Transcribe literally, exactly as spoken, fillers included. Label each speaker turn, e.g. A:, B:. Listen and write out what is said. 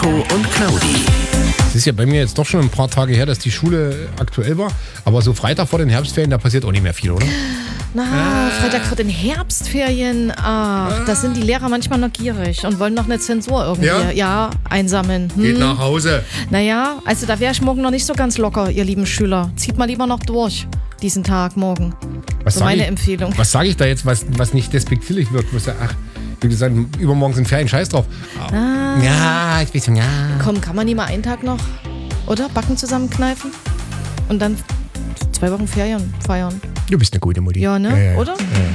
A: und Claudi.
B: Es ist ja bei mir jetzt doch schon ein paar Tage her, dass die Schule aktuell war. Aber so Freitag vor den Herbstferien, da passiert auch nicht mehr viel, oder?
C: Na, ah. Freitag vor den Herbstferien. Ach, ah. da sind die Lehrer manchmal noch gierig und wollen noch eine Zensur irgendwie
B: ja?
C: Ja, einsammeln. Hm.
B: Geht nach Hause.
C: Naja, also da wäre ich morgen noch nicht so ganz locker, ihr lieben Schüler. Zieht mal lieber noch durch, diesen Tag morgen.
B: Was
C: so meine
B: ich,
C: Empfehlung.
B: Was sage ich da jetzt, was, was nicht despektierlich wirkt? Muss ja, ach, wie gesagt, übermorgen sind Ferien, scheiß drauf.
C: Ah.
B: Ja, ich weiß ja.
C: Komm, kann man nie mal einen Tag noch, oder? Backen zusammenkneifen? Und dann zwei Wochen Ferien feiern.
B: Du bist eine gute Mutti.
C: Ja, ne?
B: Ja, ja, ja.
C: Oder?
B: Ja.